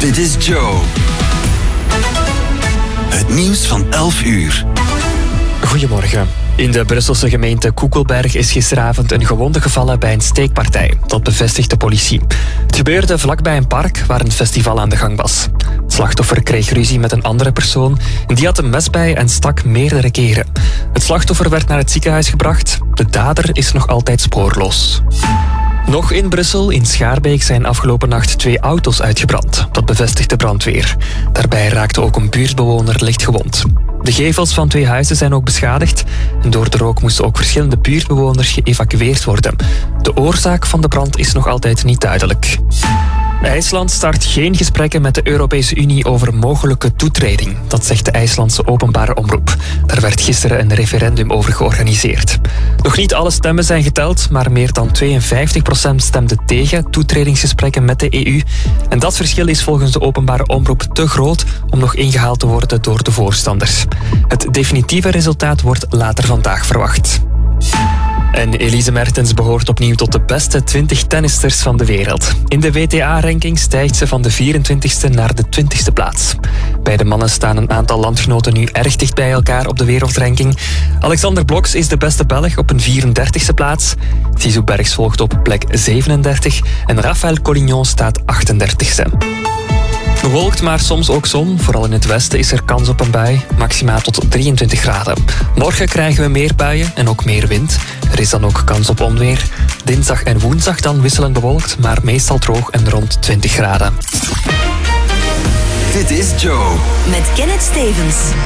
Dit is Joe. Het nieuws van 11 uur. Goedemorgen. In de Brusselse gemeente Koekelberg is gisteravond een gewonde gevallen bij een steekpartij. Dat bevestigt de politie. Het gebeurde vlakbij een park waar een festival aan de gang was. Het slachtoffer kreeg ruzie met een andere persoon. Die had een mes bij en stak meerdere keren. Het slachtoffer werd naar het ziekenhuis gebracht. De dader is nog altijd spoorloos. Nog in Brussel, in Schaarbeek, zijn afgelopen nacht 2 auto's uitgebrand. Dat bevestigt de brandweer. Daarbij raakte ook een buurtbewoner licht gewond. De gevels van 2 huizen zijn ook beschadigd. En door de rook moesten ook verschillende buurtbewoners geëvacueerd worden. De oorzaak van de brand is nog altijd niet duidelijk. IJsland start geen gesprekken met de Europese Unie over mogelijke toetreding. Dat zegt de IJslandse openbare omroep. Daar werd gisteren een referendum over georganiseerd. Nog niet alle stemmen zijn geteld, maar meer dan 52% stemde tegen toetredingsgesprekken met de EU. En dat verschil is volgens de openbare omroep te groot om nog ingehaald te worden door de voorstanders. Het definitieve resultaat wordt later vandaag verwacht. En Elise Mertens behoort opnieuw tot de beste 20 tennisters van de wereld. In de WTA-ranking stijgt ze van de 24e naar de 20e plaats. Bij de mannen staan een aantal landgenoten nu erg dicht bij elkaar op de wereldranking. Alexander Bloks is de beste Belg op een 34e plaats. Zizou Bergs volgt op plek 37 en Rafael Collignon staat 38e. Bewolkt, maar soms ook zon. Vooral in het westen is er kans op een bui. Maxima tot 23 graden. Morgen krijgen we meer buien en ook meer wind. Er is dan ook kans op onweer. Dinsdag en woensdag dan wisselend bewolkt, maar meestal droog en rond 20 graden. Dit is Joe. Met Kenneth Stevens.